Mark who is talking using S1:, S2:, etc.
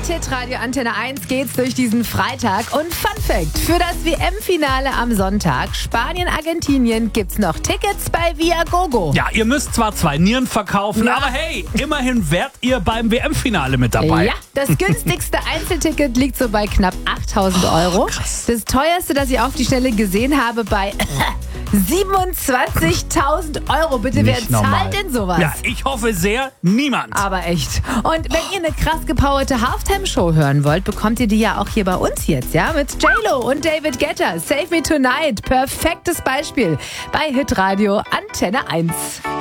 S1: Hitradio Antenne 1 geht's durch diesen Freitag. Und Fun Fact: Für das WM-Finale am Sonntag Spanien-Argentinien gibt's noch Tickets bei Viagogo.
S2: Ja, ihr müsst zwar 2 Nieren verkaufen, aber hey, immerhin wärt ihr beim WM-Finale mit dabei.
S1: Ja, das günstigste Einzelticket liegt so bei knapp 8.000 Euro.
S2: Krass.
S1: Das teuerste, das ich auf die Schnelle gesehen habe, bei 27.000 Euro. Bitte, wer
S2: Nicht normal.
S1: zahlt denn sowas?
S2: Ja, ich hoffe sehr, niemand.
S1: Aber echt. Und wenn ihr eine krass gepowerte Halftime-Show hören wollt, bekommt ihr die ja auch hier bei uns jetzt, ja? Mit J-Lo und David Guetta. Save Me Tonight. Perfektes Beispiel bei Hitradio Antenne 1.